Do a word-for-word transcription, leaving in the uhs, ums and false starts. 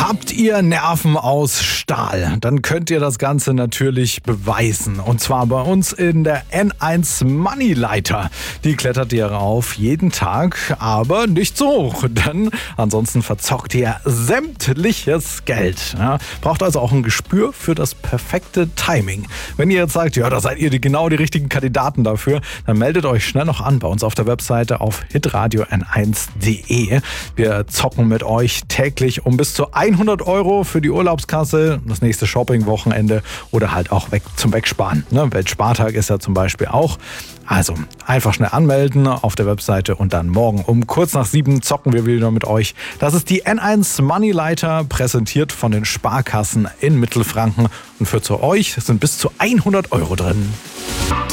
Habt ihr Nerven aus Stahl? Dann könnt ihr das Ganze natürlich beweisen. Und zwar bei uns in der N eins Money Leiter. Die klettert ihr rauf jeden Tag, aber nicht so hoch, denn ansonsten verzockt ihr sämtliches Geld. Ja, braucht also auch ein Gespür für das perfekte Timing. Wenn ihr jetzt sagt, ja, da seid ihr die, genau die richtigen Kandidaten dafür, dann meldet euch schnell noch an bei uns auf der Webseite auf hitradio n eins punkt de. Wir zocken mit euch täglich um bis zu hundert Euro für die Urlaubskasse, das nächste Shopping-Wochenende oder halt auch weg zum Wegsparen. Ne? Weltspartag ist ja zum Beispiel auch. Also einfach schnell anmelden auf der Webseite und dann morgen um kurz nach sieben zocken wir wieder mit euch. Das ist die N eins Money Leiter, präsentiert von den Sparkassen in Mittelfranken. Und für zu euch sind bis zu hundert Euro drin.